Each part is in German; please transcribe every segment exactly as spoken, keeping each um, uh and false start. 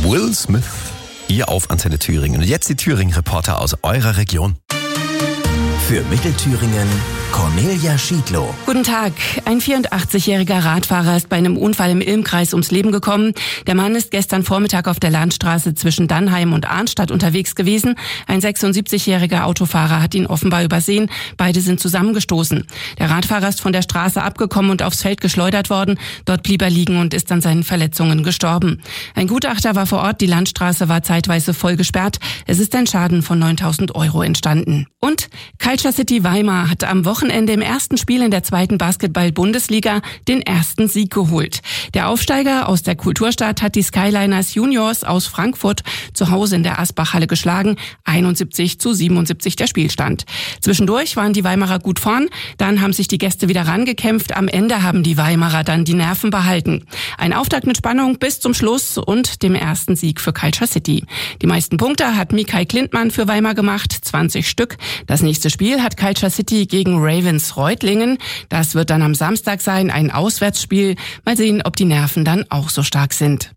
Will Smith hier auf Antenne Thüringen. Und jetzt die Thüringen-Reporter aus eurer Region. Für Mittelthüringen Cornelia Schiedlow. Guten Tag. Ein vierundachtzigjähriger Radfahrer ist bei einem Unfall im Ilmkreis ums Leben gekommen. Der Mann ist gestern Vormittag auf der Landstraße zwischen Dannheim und Arnstadt unterwegs gewesen. Ein sechsundsiebzigjähriger Autofahrer hat ihn offenbar übersehen. Beide sind zusammengestoßen. Der Radfahrer ist von der Straße abgekommen und aufs Feld geschleudert worden. Dort blieb er liegen und ist an seinen Verletzungen gestorben. Ein Gutachter war vor Ort. Die Landstraße war zeitweise voll gesperrt. Es ist ein Schaden von neuntausend Euro entstanden. Und Culture City Weimar hat am Wochenende im ersten Spiel in der zweiten Basketball-Bundesliga den ersten Sieg geholt. Der Aufsteiger aus der Kulturstadt hat die Skyliners Juniors aus Frankfurt zu Hause in der Asbach-Halle geschlagen. einundsiebzig zu siebenundsiebzig der Spielstand. Zwischendurch waren die Weimarer gut vorn, dann haben sich die Gäste wieder rangekämpft. Am Ende haben die Weimarer dann die Nerven behalten. Ein Auftakt mit Spannung bis zum Schluss und dem ersten Sieg für Culture City. Die meisten Punkte hat Mikael Klintmann für Weimar gemacht, zwanzig Stück. Das nächste Spiel hat Culture City gegen Ravens-Reutlingen. Das wird dann am Samstag sein, ein Auswärtsspiel. Mal sehen, ob die Nerven dann auch so stark sind.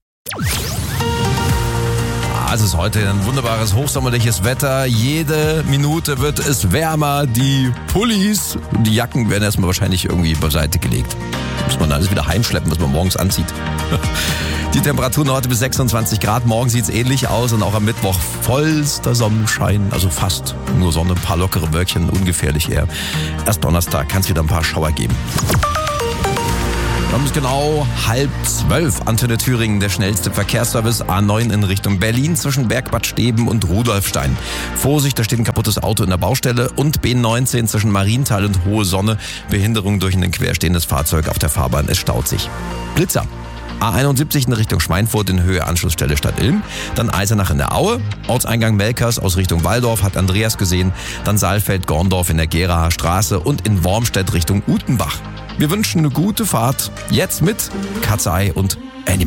Es ist heute ein wunderbares, hochsommerliches Wetter. Jede Minute wird es wärmer. Die Pullis, die Jacken werden erstmal wahrscheinlich irgendwie beiseite gelegt. Muss man alles wieder heimschleppen, was man morgens anzieht. Die Temperaturen heute bis sechsundzwanzig Grad. Morgen sieht es ähnlich aus und auch am Mittwoch vollster Sonnenschein. Also fast nur Sonne, ein paar lockere Wölkchen, ungefährlich eher. Erst Donnerstag kann es wieder ein paar Schauer geben. Wir haben es genau halb zwölf. Antenne Thüringen, der schnellste Verkehrsservice. A neun in Richtung Berlin zwischen Bergbad Steben und Rudolfstein. Vorsicht, da steht ein kaputtes Auto in der Baustelle. Und B neunzehn zwischen Marienthal und Hohe Sonne. Behinderung durch ein querstehendes Fahrzeug auf der Fahrbahn. Es staut sich. Blitzer. A einundsiebzig in Richtung Schweinfurt in Höhe Anschlussstelle Stadt Ilm. Dann Eisenach in der Aue. Ortseingang Melkers aus Richtung Walldorf hat Andreas gesehen. Dann Saalfeld-Gorndorf in der Geraer Straße und in Wormstedt Richtung Utenbach. Wir wünschen eine gute Fahrt. Jetzt mit Katzei und Animal.